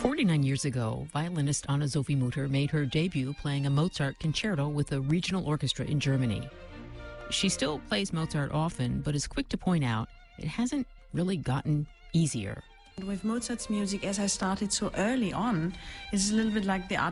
49 years ago, violinist Anna Sophie Mutter made her debut playing a Mozart concerto with a regional orchestra in Germany. She still plays Mozart often, but is quick to point out it hasn't really gotten easier. With Mozart's music, as I started so early on, it's a little bit like the art